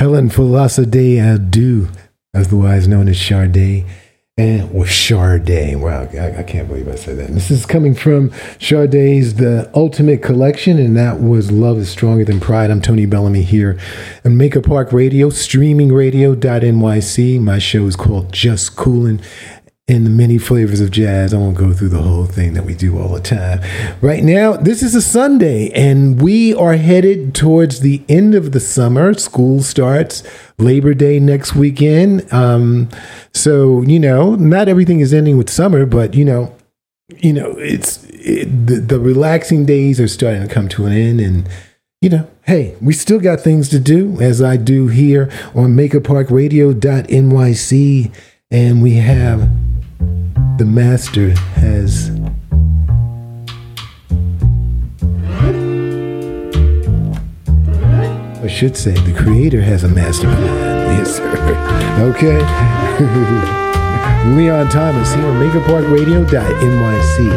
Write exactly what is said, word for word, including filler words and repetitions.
Helen Velocidade Adu, otherwise known as Sade, and or Sade. Wow, I, I can't believe I said that. And this is coming from Sade's The Ultimate Collection, and that was Love is Stronger Than Pride. I'm Tony Bellamy here on Maker Park Radio, streaming radio dot N Y C. My show is called Just Coolin'. In the many flavors of jazz. I won't go through the whole thing that we do all the time. Right now, this is a Sunday, and we are headed towards the end of the summer. School starts Labor Day next weekend. Um, so, you know, not everything is ending with summer, but, you know, you know, it's it, the, the relaxing days are starting to come to an end, and you know, hey, we still got things to do, as I do here on Maker Park Radio dot N Y C, and we have the master has I should say the creator has a master plan. Yes, sir. Okay. Leon Thomas here on Maker Park Radio dot N Y C.